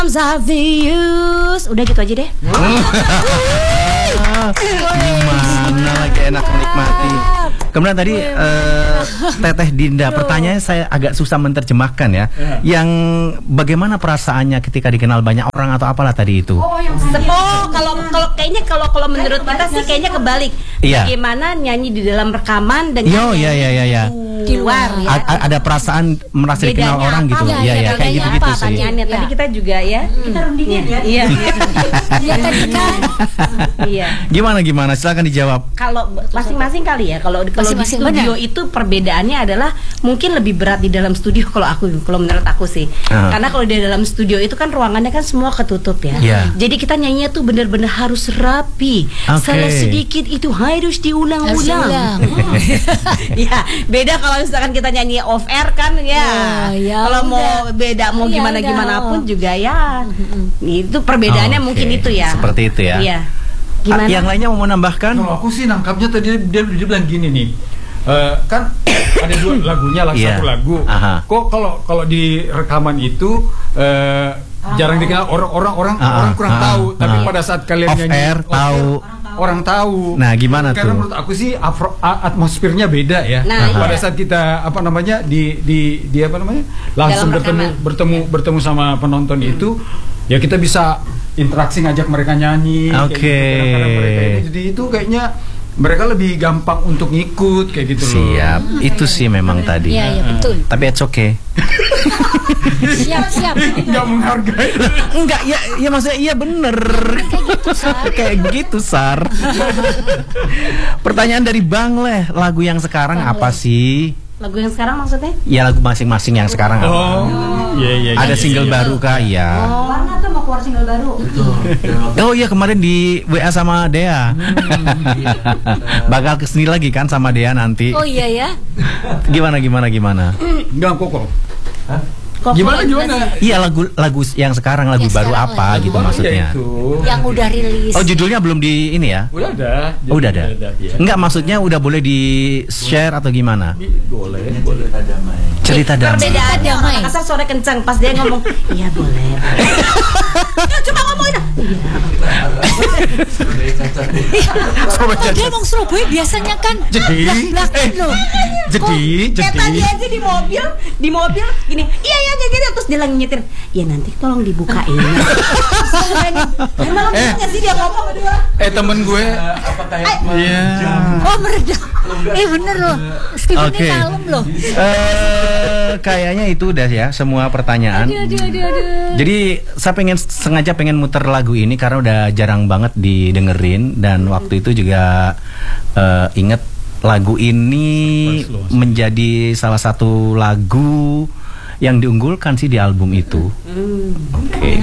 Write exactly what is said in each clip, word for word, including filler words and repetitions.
Zavius, udah gitu aja deh. Gimana lagi enak menikmati. Kemudian tadi uh, Teteh Dinda, pertanyaannya saya agak susah menerjemahkan ya. Yang bagaimana perasaannya ketika dikenal banyak orang atau apalah tadi itu? Oh, yang oh kalau kalau kayaknya kalau kalau menurut kita sih kayaknya kebalik. Iya. Bagaimana nyanyi di dalam rekaman dan Yo, ya ya ya ya. di luar ya. A ada perasaan merasa dikenal Bedanya orang apa? gitu. Ya, Iya ya, ya, kayak gitu-gitu sih. Pertanyaannya tadi kita juga ya. Hmm. Kita rundingin ya. Iya. Iya tadi kan. Iya. Gimana gimana? Silakan dijawab. Kalau masing-masing kali ya. Kalau kalau di studio benar. itu perbedaannya adalah mungkin lebih berat di dalam studio kalau aku kalau menurut aku sih. Uh. Karena kalau di dalam studio itu kan ruangannya kan semua ketutup ya. Yeah. Jadi kita nyanyinya tuh benar-benar harus rapi. Okay. Salah sedikit itu harus diulang-ulang. Ya, beda kalau misalkan kita nyanyi off air kan ya. Oh, ya kalau udah. mau beda mau Ya gimana udah. gimana pun juga ya. Itu perbedaannya Okay. mungkin itu ya. Seperti itu ya. Iya. Ah, Gimana? yang lainnya mau menambahkan? Kalau aku sih nangkapnya tadi dia, dia bilang gini nih. Uh, kan ada dua lagunya lah, Yeah. satu lagu. Aha. Kok kalau kalau di rekaman itu uh, jarang dikenal orang-orang orang Ah, orang kurang ah, tahu, tapi ah. pada saat kalian Off nyanyi air, off tahu. orang tahu. Nah, gimana Karena tuh? menurut aku sih afro, a- atmosfernya beda ya. Nah, pada iya. saat kita apa namanya di di di apa namanya langsung Dalam bertemu rekaman. bertemu bertemu sama penonton itu, ya kita bisa interaksi ngajak mereka nyanyi. kayak Oke. gitu. Kadang-kadang mereka ini, jadi itu kayaknya mereka lebih gampang untuk ngikut kayak gitu loh. Siap, itu sih memang tadi. Iya iya betul. Tapi it's okay. Siap siap. Nggak menghargai. Enggak, ya, ya maksudnya iya bener. Kayak gitu, Sar. Pertanyaan dari Bang Leh, lagu yang sekarang Bang apa Leh. sih? Lagu yang sekarang maksudnya? Ya lagu masing-masing yang sekarang apa? Oh, iya iya. Ada iya, single iya. baru kah? Iya. Oh, Warna tuh mau keluar single baru. Oh iya, kemarin di W A sama Dea. Bakal kesini lagi kan sama Dea nanti. Oh iya ya. Gimana gimana gimana? Enggak kok kok. Kok Gimana kalau- gimana? Iya, lagu lagu yang sekarang lagu Yang baru sekarang apa lagu gitu Baru maksudnya. ya itu. Yang udah rilis. Oh, judulnya belum di ini ya? Udah ada. Oh, udah ada. ya. Enggak, maksudnya udah boleh di share atau gimana? Boleh, boleh. Cerita damai. Perbedaannya Damai. orang Makassar suara kencang pas dia ngomong, iya boleh. Ya, coba ngomongin. Oh, dia emang Surabaya biasanya kan Jadi, belak-belakan eh, loh. Jadi, Kayak jadi. tadi aja di mobil, di mobil gini, iya iya kayak gitu terus dia lagi nyetir. Ya nanti tolong dibukain. Emang Eh. nggak sih dia ngomong berdua? Eh temen gue Iya. Oh meredah. Eh bener loh. Steven Oke. ini kalem loh. Eh, kayaknya itu udah ya semua pertanyaan. Aduh aduh aduh aduh. Jadi saya pengen sengaja pengen muter lagu ini karena udah jarang banget didengerin dan waktu itu juga eh, inget lagu ini menjadi salah satu lagu yang diunggulkan sih di album itu. Oke.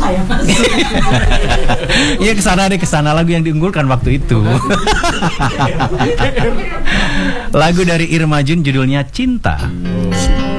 Iya kesana deh kesana lagu yang diunggulkan waktu itu. Lagu dari Irma Jun judulnya Cinta.